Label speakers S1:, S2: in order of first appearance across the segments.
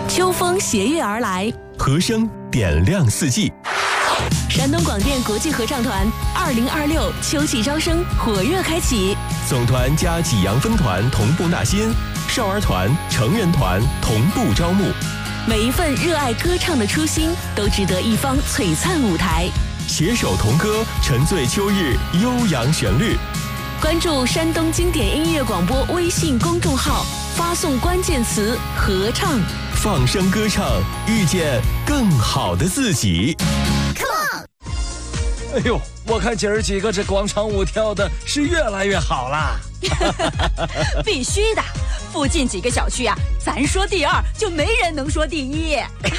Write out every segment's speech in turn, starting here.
S1: 秋风携月而来，
S2: 和声点亮四季。
S1: 山东广电国际合唱团2026秋季招生火热开启，
S2: 总团加济阳分团同步纳新，少儿团、成人团同步招募。
S1: 每一份热爱歌唱的初心，都值得一方璀璨舞台。
S2: 携手同歌，沉醉秋日悠扬旋律。
S1: 关注山东经典音乐广播微信公众号，发送关键词“合唱”，
S2: 放声歌唱，遇见更好的自己。
S3: 哎呦，我看姐儿几个这广场舞跳的是越来越好啦！
S4: 必须的，附近几个小区啊，咱说第二就没人能说第一。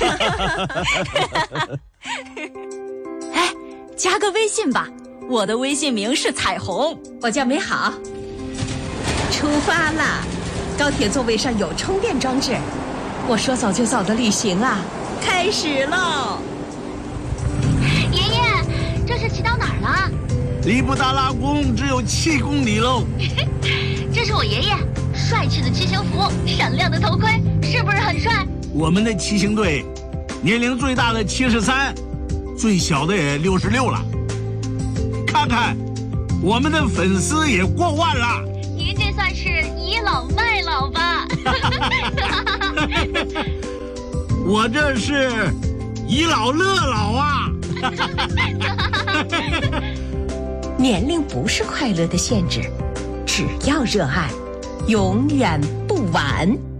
S4: 哎，加个微信吧，我的微信名是彩虹，
S5: 我叫美好。出发啦！高铁座位上有充电装置，我说走就走的旅行啊，开始喽！
S6: 爷爷，这是骑到哪儿了？
S7: 离布达拉宫只有7公里喽。
S6: 这是我爷爷，帅气的骑行服，闪亮的头盔，是不是很帅？
S7: 我们的骑行队，年龄最大的73，最小的也66了。看看，我们的粉丝也过万了。
S6: 您这算是倚老卖老吧？
S7: 我这是倚老乐老啊！
S5: 年龄不是快乐的限制，只要热爱，永远不晚。